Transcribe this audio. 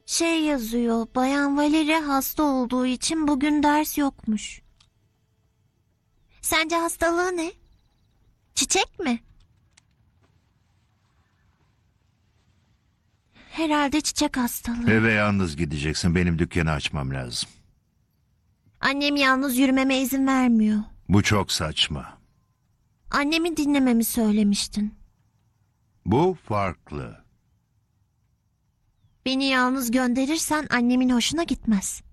Şey yazıyor, Bayan Valeri hasta olduğu için bugün ders yokmuş. Sence hastalığı ne? Çiçek mi? Herhalde çiçek hastalığı. Eve yalnız gideceksin. Benim dükkanı açmam lazım. Annem yalnız yürümeme izin vermiyor. Bu çok saçma. Annemi dinlememi söylemiştin. Bu farklı. Beni yalnız gönderirsen annemin hoşuna gitmez.